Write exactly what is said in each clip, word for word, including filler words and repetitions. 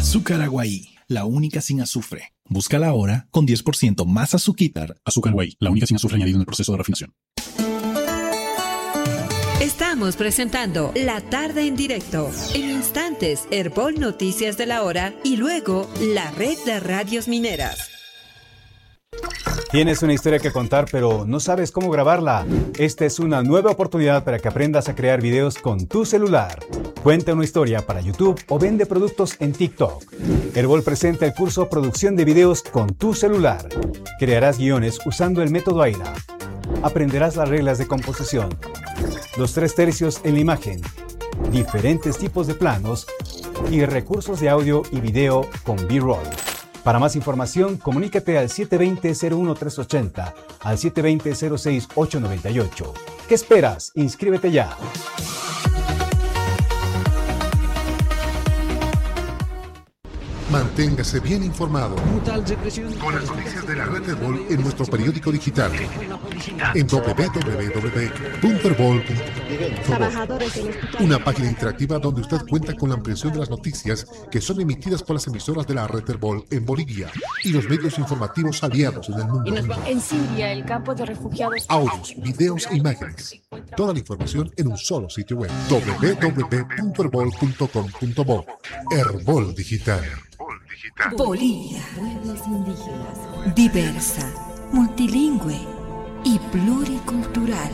Azúcar Aguaí, la única sin azufre. Búscala ahora con diez por ciento más azuquitar. Azúcar Aguaí, la única sin azufre añadido en el proceso de refinación. Estamos presentando La Tarde en Directo. En instantes, Herbol Noticias de la Hora y luego la Red de Radios Mineras. Tienes una historia que contar, pero no sabes cómo grabarla. Esta es una nueva oportunidad para que aprendas a crear videos con tu celular. Cuenta una historia para YouTube o vende productos en TikTok. Herbol presenta el curso Producción de Videos con tu celular. Crearás guiones usando el método AIRA. Aprenderás las reglas de composición, los tres tercios en la imagen, diferentes tipos de planos y recursos de audio y video con B-roll. Para más información, comunícate al siete dos cero, cero uno tres ocho cero, al siete dos cero, cero seis ocho nueve ocho. ¿Qué esperas? Inscríbete ya. Manténgase bien informado con las noticias de la red Herbol en nuestro periódico digital en doble u doble u doble u punto herbol punto com. Una página interactiva donde usted cuenta con la ampliación de las noticias que son emitidas por las emisoras de la red Herbol en Bolivia y los medios informativos aliados en el mundo. En Siria, el campo de refugiados. Audios, videos e imágenes. Toda la información en un solo sitio web. doble u doble u doble u punto herbol punto com punto bo. Herbol Digital. Bolivia, pueblos indígenas, diversa, multilingüe y pluricultural.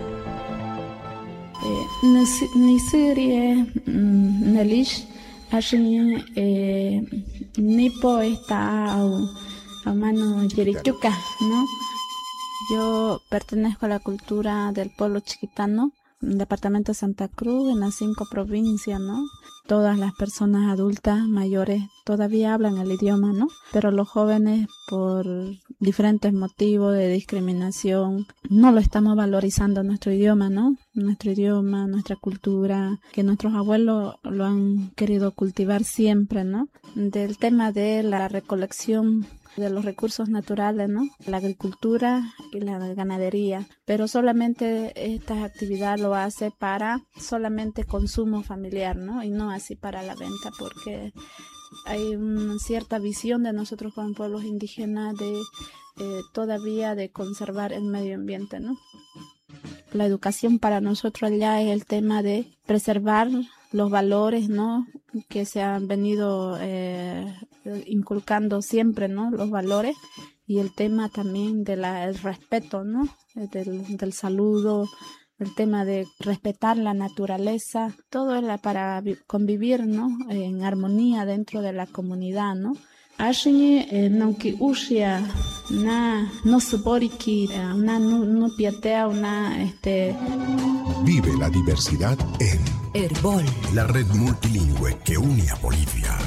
Nisirie Nelish Ashin Nipo está a mano Yerichuca, ¿no? Yo pertenezco a la cultura del pueblo chiquitano, departamento de Santa Cruz, en las cinco provincias, ¿no? Todas las personas adultas, mayores, todavía hablan el idioma, ¿no? Pero los jóvenes, por diferentes motivos de discriminación, no lo estamos valorizando nuestro idioma, ¿no? Nuestro idioma, nuestra cultura, que nuestros abuelos lo han querido cultivar siempre, ¿no? Del tema de la recolección de los recursos naturales, ¿no? La agricultura y la ganadería, pero solamente esta actividad lo hace para solamente consumo familiar, ¿no? Y no así para la venta, porque hay una cierta visión de nosotros como pueblos indígenas de eh, todavía de conservar el medio ambiente, ¿no? La educación para nosotros allá es el tema de preservar los valores, ¿no? Que se han venido eh, inculcando siempre, ¿no? Los valores y el tema también del respeto, ¿no? Del, del saludo, el tema de respetar la naturaleza, todo es para convivir, ¿no? En armonía dentro de la comunidad, ¿no? Ashiñe nonki ushia na no suboriki una no piatea una este Vive la diversidad en Herbol, la red multilingüe que une a Bolivia.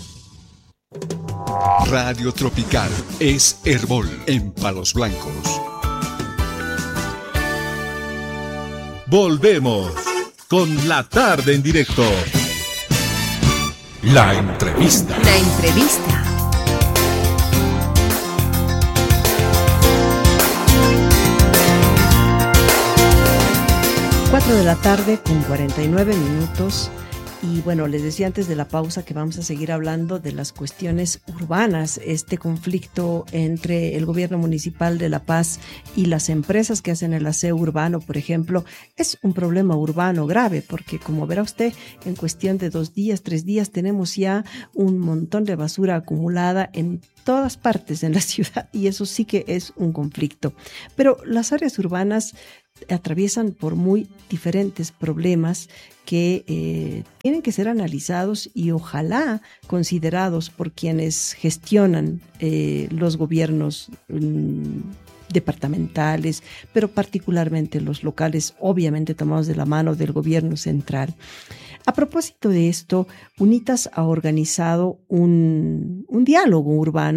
Radio Tropical es Herbol en Palos Blancos. Volvemos con La Tarde en Directo. La entrevista. La entrevista. cuatro de la tarde con cuarenta y nueve minutos. Y bueno, les decía antes de la pausa que vamos a seguir hablando de las cuestiones urbanas, este conflicto entre el gobierno municipal de La Paz y las empresas que hacen el aseo urbano, por ejemplo, es un problema urbano grave, porque como verá usted, en cuestión de dos días, tres días, tenemos ya un montón de basura acumulada en todas partes en la ciudad y eso sí que es un conflicto. Pero las áreas urbanas atraviesan por muy diferentes problemas que eh, tienen que ser analizados y ojalá considerados por quienes gestionan eh, los gobiernos mmm, departamentales, pero particularmente los locales, obviamente tomados de la mano del gobierno central. A propósito de esto, UNITAS ha organizado un, un diálogo urbano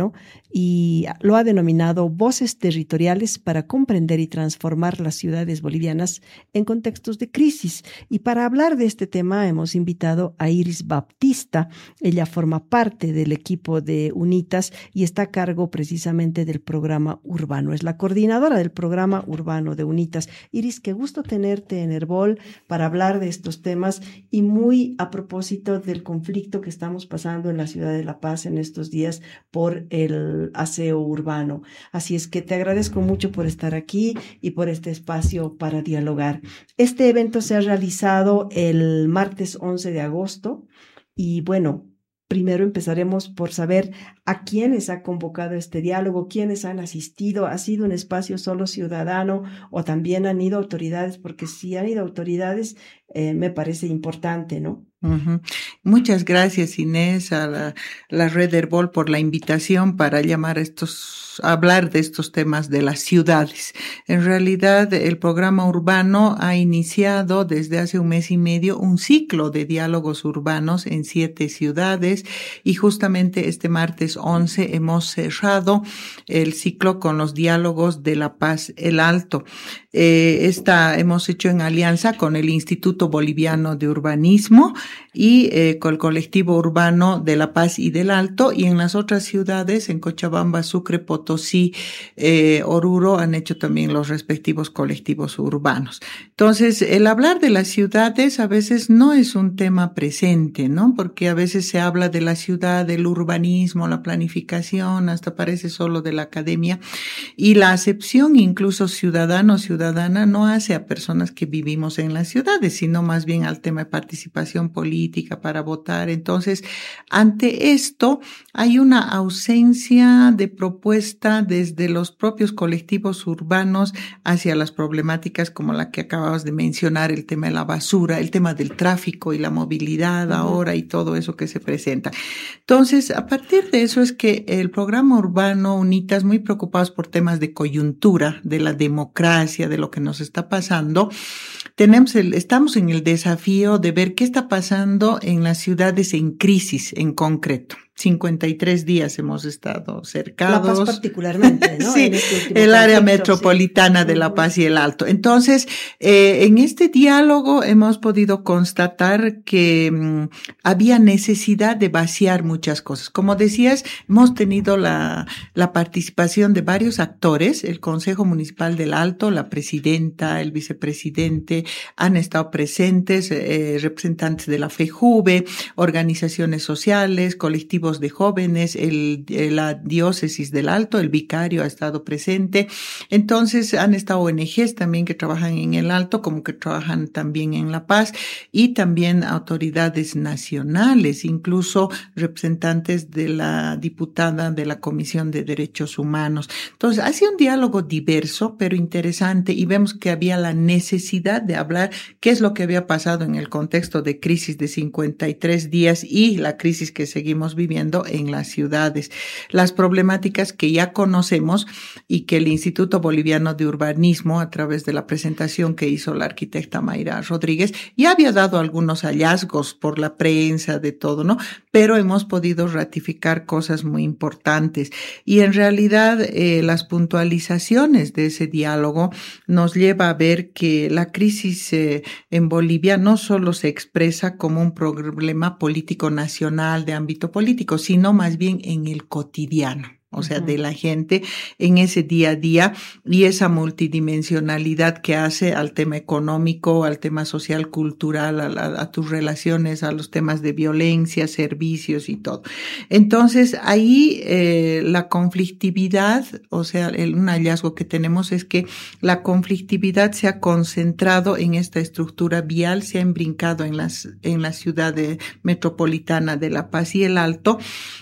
y lo ha denominado Voces Territoriales para comprender y transformar las ciudades bolivianas en contextos de crisis. Y para hablar de este tema hemos invitado a Iris Baptista. Ella forma parte del equipo de UNITAS y está a cargo precisamente del programa urbano. Es la coordinadora del programa urbano de UNITAS. Iris, qué gusto tenerte en Herbol para hablar de estos temas y muy a propósito del conflicto que estamos pasando en la ciudad de La Paz en estos días por el aseo urbano. Así es que te agradezco mucho por estar aquí y por este espacio para dialogar. Este evento se ha realizado el martes once de agosto y bueno, primero empezaremos por saber a quiénes ha convocado este diálogo, quiénes han asistido. ¿Ha sido un espacio solo ciudadano o también han ido autoridades? Porque si han ido autoridades, eh, me parece importante, ¿no? Uh-huh. Muchas gracias, Inés, a la, la Red Herbol por la invitación para llamar a estos, a hablar de estos temas de las ciudades. En realidad, el programa urbano ha iniciado desde hace un mes y medio un ciclo de diálogos urbanos en siete ciudades y justamente este martes once hemos cerrado el ciclo con los diálogos de La Paz, el Alto. Eh, esta hemos hecho en alianza con el Instituto Boliviano de Urbanismo y eh, con el colectivo urbano de La Paz y del Alto, y en las otras ciudades, en Cochabamba, Sucre, Potosí, eh, Oruro, han hecho también los respectivos colectivos urbanos. Entonces, el hablar de las ciudades a veces no es un tema presente, ¿no? Porque a veces se habla de la ciudad, del urbanismo, la planificación, hasta parece solo de la academia, y la acepción incluso ciudadano, ciudadana, no hace a personas que vivimos en las ciudades, sino más bien al tema de participación política para votar. Entonces, ante esto hay una ausencia de propuesta desde los propios colectivos urbanos hacia las problemáticas como la que acababas de mencionar, el tema de la basura, el tema del tráfico y la movilidad uh-huh. ahora y todo eso que se presenta. Entonces, a partir de eso es que el programa urbano UNITAS, muy preocupados por temas de coyuntura, de la democracia, de lo que nos está pasando, tenemos el, estamos en el desafío de ver qué está pasando en las ciudades en crisis en concreto. cincuenta y tres días hemos estado cercados. La Paz particularmente, ¿no? Sí, este el área metropolitana sí. de La Paz y el Alto. Entonces, eh, en este diálogo hemos podido constatar que mmm, había necesidad de vaciar muchas cosas. Como decías, hemos tenido la, la participación de varios actores, el Consejo Municipal del Alto, la presidenta, el vicepresidente, han estado presentes, eh, representantes de la FEJUVE, organizaciones sociales, colectivos de jóvenes, el, la diócesis del Alto, el vicario ha estado presente. Entonces han estado O N Ges también que trabajan en el Alto, como que trabajan también en La Paz, y también autoridades nacionales, incluso representantes de la diputada de la Comisión de Derechos Humanos. Entonces ha sido un diálogo diverso, pero interesante, y vemos que había la necesidad de hablar qué es lo que había pasado en el contexto de crisis de cincuenta y tres días y la crisis que seguimos viviendo en las ciudades, las problemáticas que ya conocemos y que el Instituto Boliviano de Urbanismo, a través de la presentación que hizo la arquitecta Mayra Rodríguez, ya había dado algunos hallazgos por la prensa de todo, ¿no? Pero hemos podido ratificar cosas muy importantes y en realidad eh, las puntualizaciones de ese diálogo nos lleva a ver que la crisis eh, en Bolivia no solo se expresa como un problema político nacional de ámbito político, sino más bien en el cotidiano, o sea, uh-huh. de la gente en ese día a día y esa multidimensionalidad que hace al tema económico, al tema social, cultural, a, a, a tus relaciones, a los temas de violencia, servicios y todo. Entonces, ahí eh, la conflictividad, o sea, el, un hallazgo que tenemos es que la conflictividad se ha concentrado en esta estructura vial, se ha embrincado en las en la ciudad de, metropolitana de La Paz y el Alto,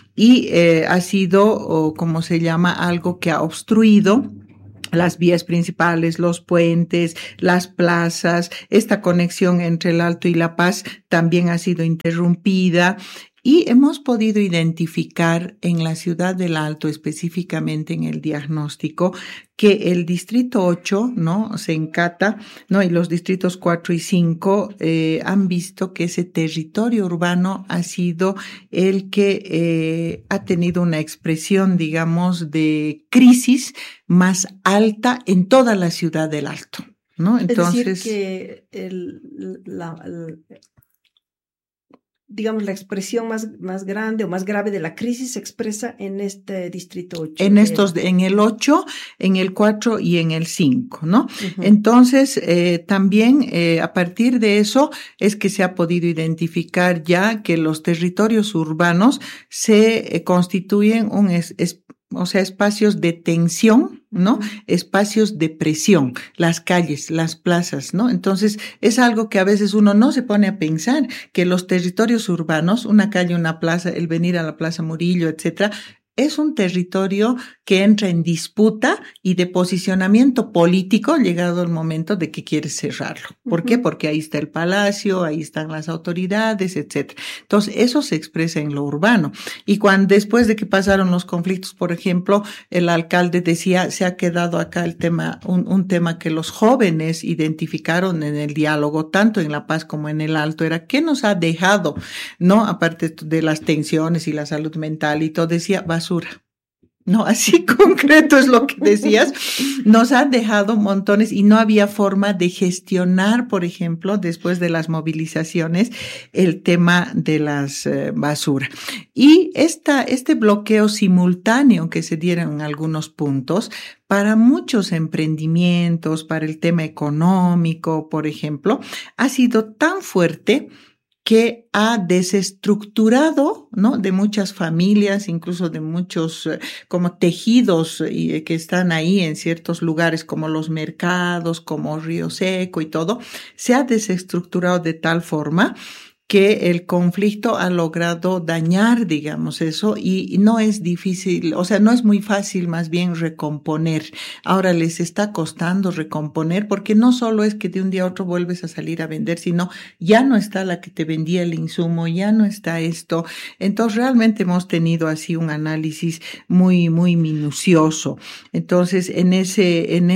y eh, ha sido, o como se llama, algo que ha obstruido las vías principales, los puentes, las plazas. Esta conexión entre el Alto y La Paz también ha sido interrumpida Y hemos podido identificar en la ciudad del Alto, específicamente en el diagnóstico, que el distrito ocho, ¿no? Sencata, ¿no? Y los distritos cuatro y cinco eh, han visto que ese territorio urbano ha sido el que eh, ha tenido una expresión, digamos, de crisis más alta en toda la ciudad del Alto, ¿no? Entonces, es decir, que el, la, el, digamos, la expresión más, más grande o más grave de la crisis se expresa en este distrito ocho. En estos, en el ocho, en el cuatro y en el cinco, ¿no? Uh-huh. Entonces, eh, también eh, a partir de eso es que se ha podido identificar ya que los territorios urbanos se eh, constituyen un es, es, o sea, espacios de tensión, ¿no? Espacios de presión, las calles, las plazas, ¿no? Entonces, es algo que a veces uno no se pone a pensar, que los territorios urbanos, una calle, una plaza, el venir a la Plaza Murillo, etcétera, es un territorio que entra en disputa y de posicionamiento político llegado el momento de que quieres cerrarlo. ¿Por uh-huh. qué? Porque ahí está el palacio, ahí están las autoridades, etcétera. Entonces, eso se expresa en lo urbano. Y cuando después de que pasaron los conflictos, por ejemplo, el alcalde decía, se ha quedado acá el tema, un, un tema que los jóvenes identificaron en el diálogo, tanto en La Paz como en el Alto, era ¿qué nos ha dejado? ¿No? Aparte de las tensiones y la salud mental y todo, decía, basura. No, así concreto es lo que decías. Nos han dejado montones y no había forma de gestionar, por ejemplo, después de las movilizaciones, el tema de las eh, basura. Y esta, este bloqueo simultáneo que se dieron en algunos puntos, para muchos emprendimientos, para el tema económico, por ejemplo, ha sido tan fuerte que ha desestructurado, ¿no? De muchas familias, incluso de muchos eh, como tejidos eh, que están ahí en ciertos lugares como los mercados, como Río Seco y todo, se ha desestructurado de tal forma que el conflicto ha logrado dañar, digamos, eso, y no es difícil, o sea, no es muy fácil más bien recomponer. Ahora les está costando recomponer porque no solo es que de un día a otro vuelves a salir a vender, sino ya no está la que te vendía el insumo, ya no está esto. Entonces realmente hemos tenido así un análisis muy, muy minucioso. Entonces en ese, en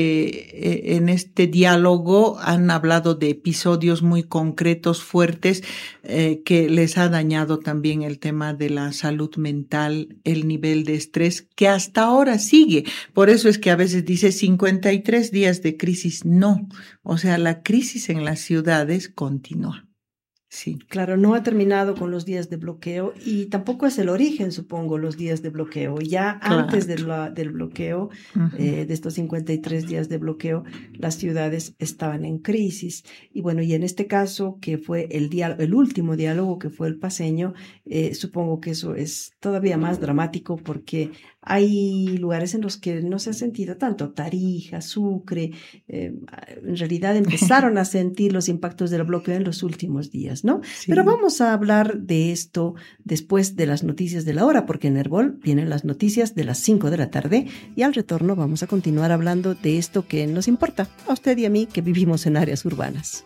este, en este diálogo han hablado de episodios muy concretos, fuertes, Eh, que les ha dañado también el tema de la salud mental, el nivel de estrés, que hasta ahora sigue. Por eso es que a veces dice cincuenta y tres días de crisis. No, o sea, la crisis en las ciudades continúa. Sí. Claro, no ha terminado con los días de bloqueo y tampoco es el origen, supongo, los días de bloqueo. Ya claro. antes de la, del bloqueo, uh-huh. eh, de estos cincuenta y tres días de bloqueo, las ciudades estaban en crisis. Y bueno, y en este caso, que fue el, diálogo, el último diálogo, que fue el paceño, eh, supongo que eso es todavía más dramático porque hay lugares en los que no se ha sentido tanto, Tarija, Sucre, eh, en realidad empezaron a sentir los impactos del bloqueo en los últimos días, ¿no? Sí. Pero vamos a hablar de esto después de las noticias de la hora, porque en Herbol vienen las noticias de las cinco de la tarde y al retorno vamos a continuar hablando de esto que nos importa a usted y a mí que vivimos en áreas urbanas.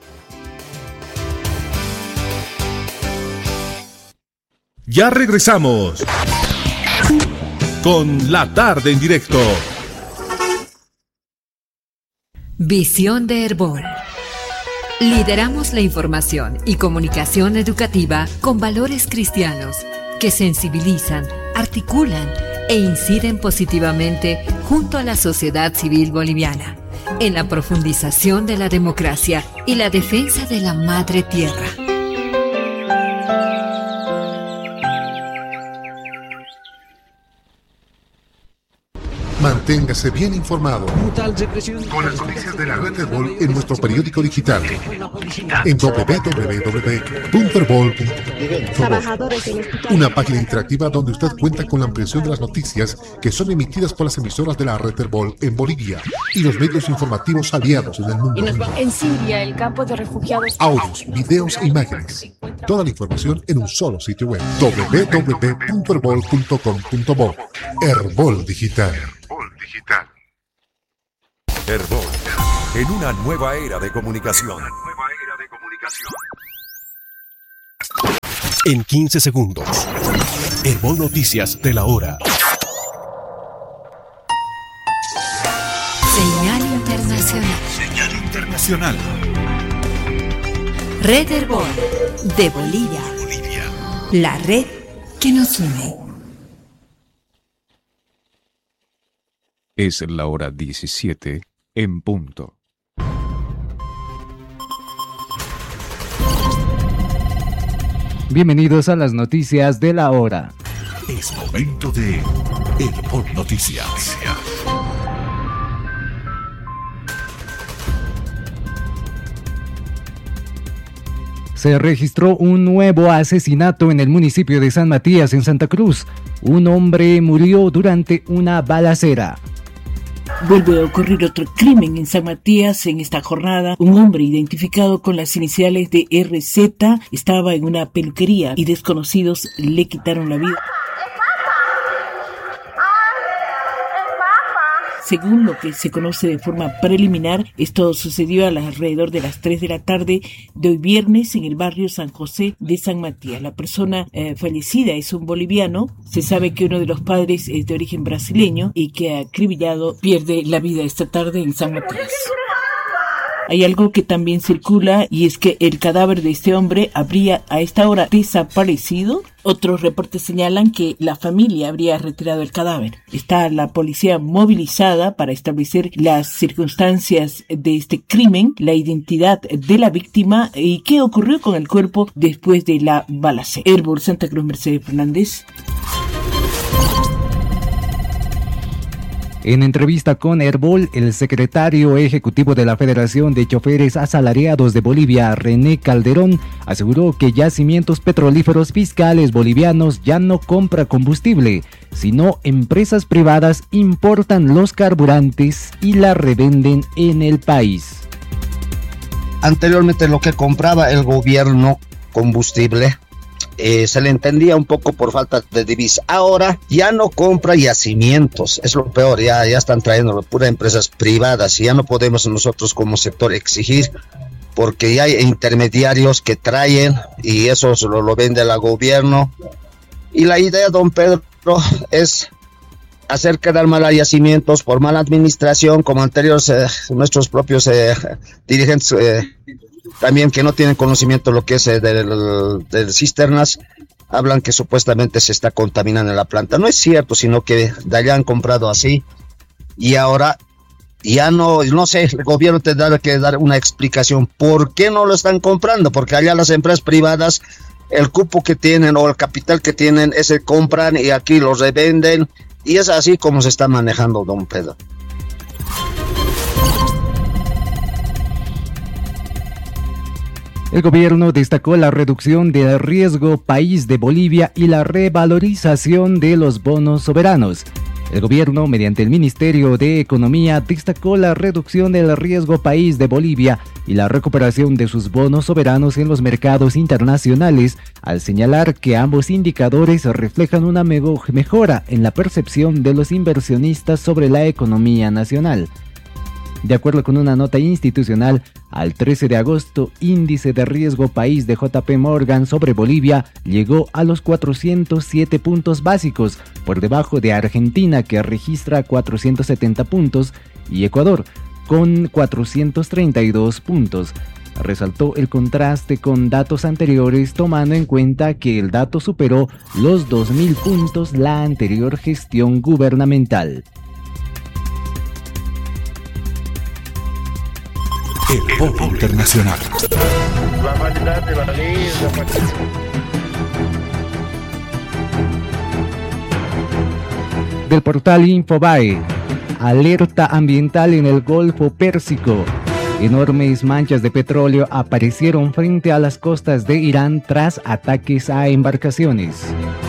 Ya regresamos con La Tarde en Directo. Visión de Herbol. Lideramos la información y comunicación educativa con valores cristianos que sensibilizan, articulan e inciden positivamente junto a la sociedad civil boliviana en la profundización de la democracia y la defensa de la madre tierra. Manténgase bien informado con las noticias de la red Herbol en nuestro periódico digital en doble u doble u doble u punto herbol punto com. Una página interactiva donde usted cuenta con la ampliación de las noticias que son emitidas por las emisoras de la red Herbol en Bolivia y los medios informativos aliados en el mundo. En Siria, el campo de refugiados. Audios, videos e imágenes. Toda la información en un solo sitio web. doble u doble u doble u punto herbol punto com punto bo. Herbol Digital. Digital. Herbol, en una nueva era de comunicación. en quince segundos. Herbol Noticias de la hora. Señal internacional. Señal internacional. Red Herbol de Bolivia. Bolivia. La red que nos une. Es la hora diecisiete en punto. Bienvenidos a las noticias de la hora. Es momento de Herbol Noticias. Se registró un nuevo asesinato en el municipio de San Matías, en Santa Cruz. Un hombre murió durante una balacera. Vuelve a ocurrir otro crimen en San Matías en esta jornada. Un hombre identificado con las iniciales de R Z estaba en una peluquería y desconocidos le quitaron la vida. Según lo que se conoce de forma preliminar, esto sucedió alrededor de las tres de la tarde de hoy viernes en el barrio San José de San Matías. La persona eh, fallecida es un boliviano. Se sabe que uno de los padres es de origen brasileño y que acribillado pierde la vida esta tarde en San Matías. Hay algo que también circula y es que el cadáver de este hombre habría a esta hora desaparecido. Otros reportes señalan que la familia habría retirado el cadáver. Está la policía movilizada para establecer las circunstancias de este crimen, la identidad de la víctima y qué ocurrió con el cuerpo después de la balacera. Herbol Santa Cruz, Mercedes Fernández. En entrevista con Herbol, el secretario ejecutivo de la Federación de Choferes Asalariados de Bolivia, René Calderón, aseguró que yacimientos petrolíferos fiscales bolivianos ya no compran combustible, sino empresas privadas importan los carburantes y la revenden en el país. Anteriormente lo que compraba el gobierno combustible, Eh, se le entendía un poco por falta de divisa. Ahora ya no compra yacimientos, es lo peor, ya, ya están trayendo puras empresas privadas y ya no podemos nosotros como sector exigir porque ya hay intermediarios que traen y eso lo, lo vende el gobierno. Y la idea, don Pedro, es hacer quedar mal a yacimientos por mala administración, como anteriores eh, nuestros propios eh, dirigentes eh, también que no tienen conocimiento de lo que es eh, del, del cisternas, hablan que supuestamente se está contaminando la planta. No es cierto, sino que de allá han comprado así y ahora ya no, no sé, el gobierno tendrá que dar una explicación por qué no lo están comprando, porque allá las empresas privadas, el cupo que tienen o el capital que tienen, ese compran y aquí los revenden y es así como se está manejando, don Pedro. El gobierno destacó la reducción del riesgo país de Bolivia y la revalorización de los bonos soberanos. El gobierno, mediante el Ministerio de Economía, destacó la reducción del riesgo país de Bolivia y la recuperación de sus bonos soberanos en los mercados internacionales, al señalar que ambos indicadores reflejan una mejora en la percepción de los inversionistas sobre la economía nacional. De acuerdo con una nota institucional, al trece de agosto, índice de riesgo país de J P Morgan sobre Bolivia llegó a los cuatrocientos siete puntos básicos, por debajo de Argentina, que registra cuatrocientos setenta puntos, y Ecuador, con cuatrocientos treinta y dos puntos. Resaltó el contraste con datos anteriores, tomando en cuenta que el dato superó los dos mil puntos la anterior gestión gubernamental. Herbol Internacional. Del portal Infobae, alerta ambiental en el Golfo Pérsico. Enormes manchas de petróleo aparecieron frente a las costas de Irán tras ataques a embarcaciones.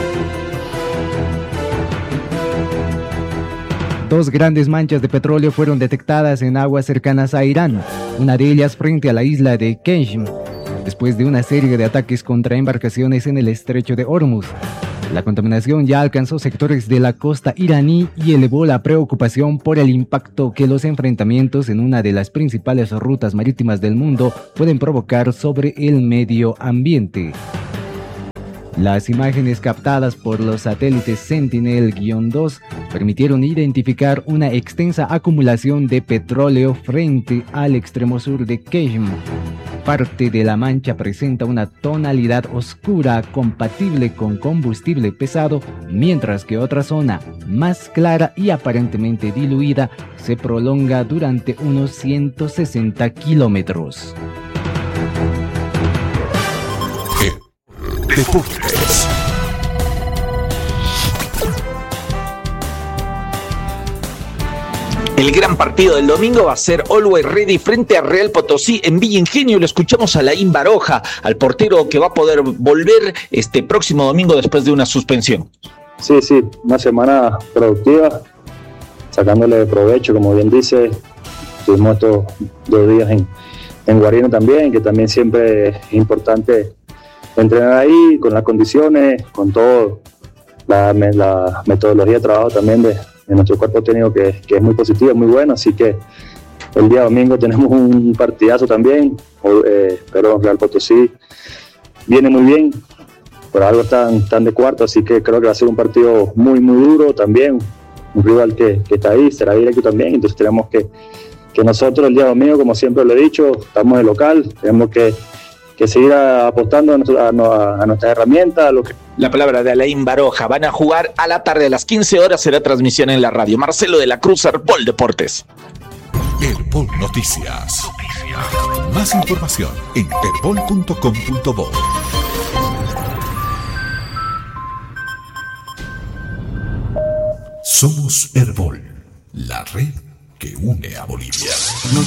Dos grandes manchas de petróleo fueron detectadas en aguas cercanas a Irán, una de ellas frente a la isla de Qeshm, después de una serie de ataques contra embarcaciones en el estrecho de Hormuz. La contaminación ya alcanzó sectores de la costa iraní y elevó la preocupación por el impacto que los enfrentamientos en una de las principales rutas marítimas del mundo pueden provocar sobre el medio ambiente. Las imágenes captadas por los satélites Sentinel dos permitieron identificar una extensa acumulación de petróleo frente al extremo sur de Keshim. Parte de la mancha presenta una tonalidad oscura compatible con combustible pesado, mientras que otra zona, más clara y aparentemente diluida, se prolonga durante unos ciento sesenta kilómetros. Deportes. El gran partido del domingo va a ser Always Ready frente a Real Potosí en Villa Ingenio. Lo escuchamos a Laín Baroja, al portero que va a poder volver este próximo domingo después de una suspensión. Sí, sí, una semana productiva, sacándole provecho, como bien dice. Tuvimos estos dos días en, en Guarino también, que también siempre es importante entrenar ahí, con las condiciones, con todo, la, la metodología de trabajo también de, de nuestro cuerpo técnico que, que es muy positiva, muy bueno, así que el día domingo tenemos un partidazo también, eh, pero Real Potosí viene muy bien, por algo están, tan de cuarto, así que creo que va a ser un partido muy muy duro también, un rival que, que está ahí, será directo también, entonces tenemos que, que nosotros el día domingo, como siempre lo he dicho, estamos de local, tenemos que que seguir apostando a, nuestro, a, a, a nuestras herramientas. A lo que... La palabra de Alain Baroja. Van a jugar a la tarde a las quince horas, será transmisión en la radio. Marcelo de la Cruz, Herbol Deportes. Herbol Noticias. Noticias. Más información en herbol punto com punto bo. Somos Herbol, la red que une a Bolivia.